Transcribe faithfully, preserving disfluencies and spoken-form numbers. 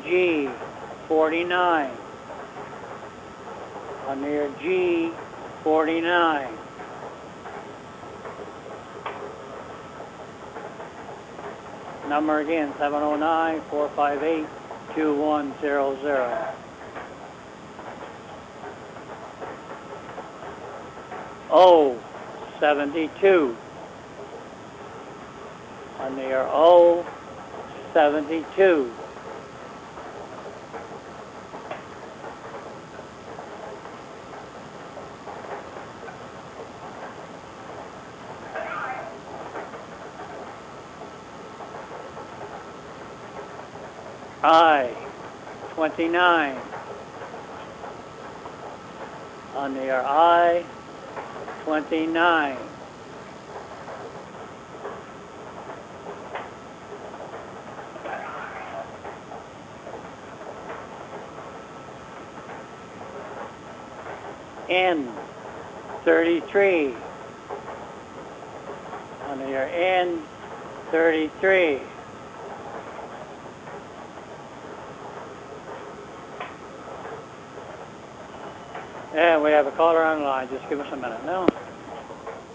G forty-nine. On the G forty-nine. Number again, seven oh nine, four five eight, two one zero zero. O seventy-two. On the O seventy-two. I twenty-nine. On the I twenty-nine. N thirty-three. On the N thirty-three. Yeah, we have a caller on the line. Just give us a minute now.